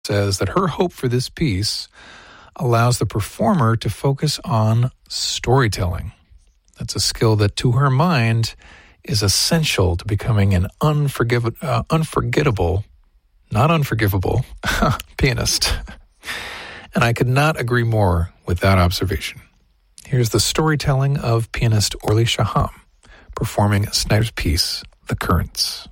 says that her hope for this piece allows the performer to focus on storytelling. That's a skill that, to her mind, is essential to becoming an unforgettable pianist. And I could not agree more with that observation. Here's the storytelling of pianist Orly Shaham performing Snyder's piece, The Currents.